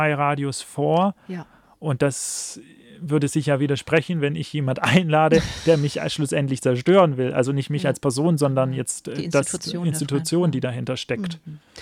Radios vor. Ja. Und das würde sich ja widersprechen, wenn ich jemand einlade, der mich schlussendlich zerstören will. Also nicht mich als Person, sondern jetzt die Institution, die dahinter steckt.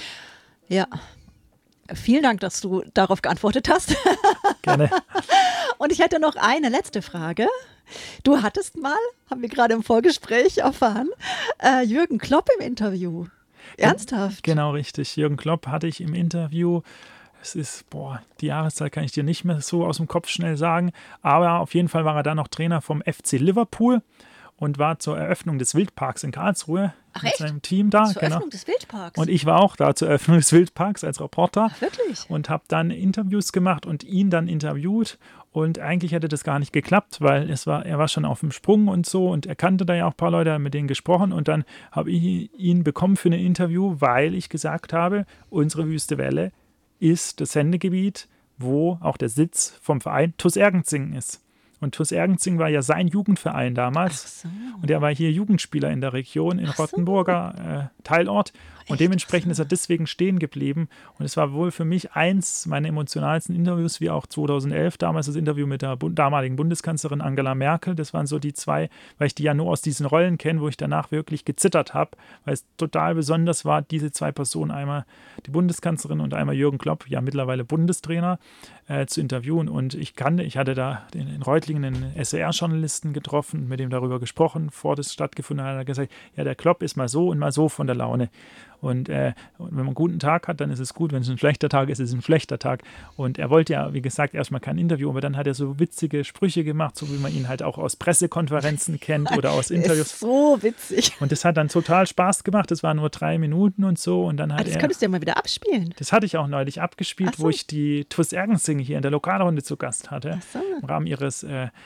Ja. Vielen Dank, dass du darauf geantwortet hast. Gerne. Und ich hätte noch eine letzte Frage. Du hattest mal, haben wir gerade im Vorgespräch erfahren, Jürgen Klopp im Interview. Ernsthaft? Genau, richtig. Jürgen Klopp hatte ich im Interview. Es ist, die Jahreszahl kann ich dir nicht mehr so aus dem Kopf schnell sagen. Aber auf jeden Fall war er da noch Trainer vom FC Liverpool und war zur Eröffnung des Wildparks in Karlsruhe mit seinem Team da. Zur Eröffnung des Wildparks? Und ich war auch da zur Eröffnung des Wildparks als Reporter. Ach, wirklich? Und habe dann Interviews gemacht und ihn dann interviewt. Und eigentlich hätte das gar nicht geklappt, weil er war schon auf dem Sprung und so und er kannte da ja auch ein paar Leute, mit denen gesprochen und dann habe ich ihn bekommen für ein Interview, weil ich gesagt habe, unsere Wüste Welle ist das Sendegebiet, wo auch der Sitz vom Verein TuS Ergenzing ist. Und TuS Ergenzing war ja sein Jugendverein damals. Ach so. Und er war hier Jugendspieler in der Region, in Rottenburger Teilort. Und dementsprechend ist er deswegen stehen geblieben. Und es war wohl für mich eins meiner emotionalsten Interviews, wie auch 2011, damals das Interview mit der damaligen Bundeskanzlerin Angela Merkel. Das waren so die zwei, weil ich die ja nur aus diesen Rollen kenne, wo ich danach wirklich gezittert habe, weil es total besonders war, diese zwei Personen, einmal die Bundeskanzlerin und einmal Jürgen Klopp, ja mittlerweile Bundestrainer, zu interviewen. Und ich hatte da in Reutlingen einen SWR-Journalisten getroffen, mit dem darüber gesprochen, bevor das stattgefunden hat, hat er gesagt, ja, der Klopp ist mal so von der Laune. Und wenn man einen guten Tag hat, dann ist es gut. Wenn es ein schlechter Tag ist, ist es ein schlechter Tag. Und er wollte ja, wie gesagt, erstmal kein Interview, aber dann hat er so witzige Sprüche gemacht, so wie man ihn halt auch aus Pressekonferenzen kennt oder aus Interviews. Ist so witzig. Und das hat dann total Spaß gemacht. Das waren nur 3 Minuten und so. Und dann hat das könntest du ja mal wieder abspielen. Das hatte ich auch neulich abgespielt, wo ich die TuS Ergenzing hier in der Lokalrunde zu Gast hatte. Ach so. Im Rahmen ihres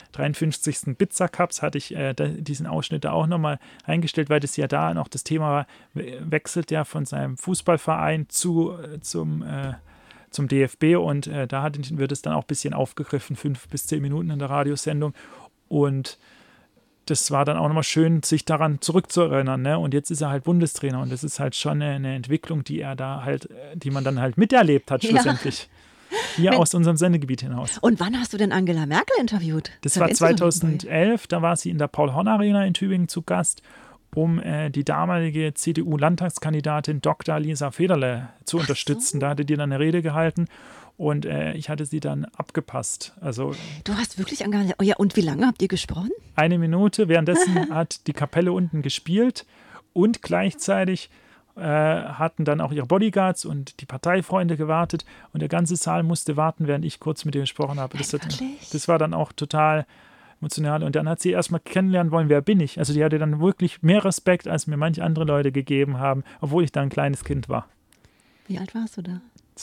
53. Pizza Cups hatte ich diesen Ausschnitt da auch nochmal eingestellt, weil das ja da noch das Thema war, wechselt ja von seinem Fußballverein zum DFB und da wird es dann auch ein bisschen aufgegriffen, 5 bis 10 Minuten in der Radiosendung und das war dann auch nochmal schön, sich daran zurückzuerinnern, ne? Und jetzt ist er halt Bundestrainer und das ist halt schon eine Entwicklung, die man dann halt miterlebt hat schlussendlich. Hier aus unserem Sendegebiet hinaus. Und wann hast du denn Angela Merkel interviewt? Das war 2011, da war sie in der Paul-Horn-Arena in Tübingen zu Gast, um die damalige CDU-Landtagskandidatin Dr. Lisa Federle zu unterstützen. Da hatte die dann eine Rede gehalten und ich hatte sie dann abgepasst. Also, du hast wirklich Angela... Oh ja, und wie lange habt ihr gesprochen? 1 Minute. Währenddessen hat die Kapelle unten gespielt und gleichzeitig hatten dann auch ihre Bodyguards und die Parteifreunde gewartet und der ganze Saal musste warten, während ich kurz mit ihr gesprochen habe. Das war dann auch total emotional und dann hat sie erstmal kennenlernen wollen, wer bin ich. Also die hatte dann wirklich mehr Respekt, als mir manche andere Leute gegeben haben, obwohl ich dann ein kleines Kind war. Wie alt warst du da?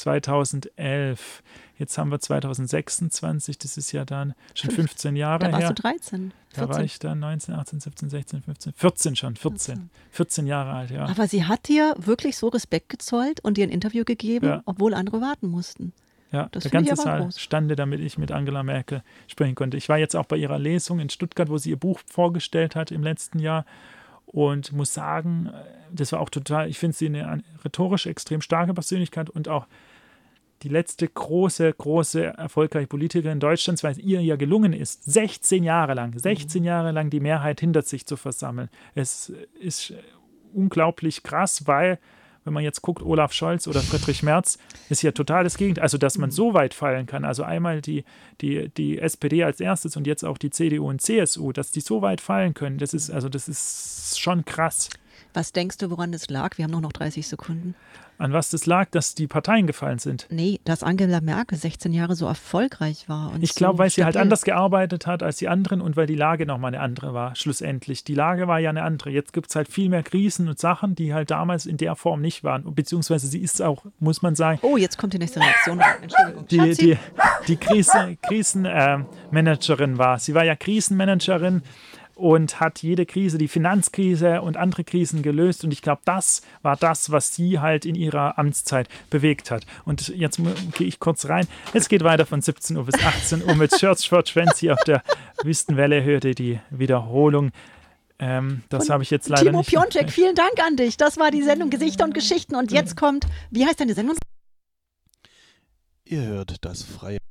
2011. Jetzt haben wir 2026, das ist ja dann schon 15 Jahre her. Da warst du 13. 14. Da war ich dann 19, 18, 17, 16, 15, 14 schon, 14 Jahre alt, ja. Aber sie hat dir wirklich so Respekt gezollt und dir ein Interview gegeben, obwohl andere warten mussten. Ja, das der ganze Saal stand, damit ich mit Angela Merkel sprechen konnte. Ich war jetzt auch bei ihrer Lesung in Stuttgart, wo sie ihr Buch vorgestellt hat im letzten Jahr und muss sagen, das war auch total, ich finde sie eine rhetorisch extrem starke Persönlichkeit und auch die letzte große erfolgreiche Politikerin Deutschlands, weil es ihr ja gelungen ist, 16 Jahre lang die Mehrheit hinter sich zu versammeln. Es ist unglaublich krass, weil, wenn man jetzt guckt, Olaf Scholz oder Friedrich Merz, ist ja total das Gegenteil. Also, dass man so weit fallen kann, also einmal die SPD als erstes und jetzt auch die CDU und CSU, dass die so weit fallen können, das ist schon krass. Was denkst du, woran das lag? Wir haben noch 30 Sekunden. An was das lag, dass die Parteien gefallen sind? Nee, dass Angela Merkel 16 Jahre so erfolgreich war. Und ich glaube, weil sie halt anders gearbeitet hat als die anderen und weil die Lage nochmal eine andere war, schlussendlich. Die Lage war ja eine andere. Jetzt gibt es halt viel mehr Krisen und Sachen, die halt damals in der Form nicht waren. Beziehungsweise sie ist auch, muss man sagen... Oh, jetzt kommt die nächste Reaktion. Entschuldigung. Die Krisenmanagerin war. Sie war ja Krisenmanagerin und hat jede Krise, die Finanzkrise und andere Krisen gelöst. Und ich glaube, das war das, was sie halt in ihrer Amtszeit bewegt hat. Und jetzt gehe ich kurz rein. Es geht weiter von 17 Uhr bis 18 Uhr mit Church for Trends hier auf der Wüstenwelle. Hört ihr die Wiederholung. Das habe ich jetzt leider Timo nicht. Piontek, vielen Dank an dich. Das war die Sendung Gesichter und Geschichten. Und jetzt kommt, wie heißt deine Sendung? Ihr hört das freie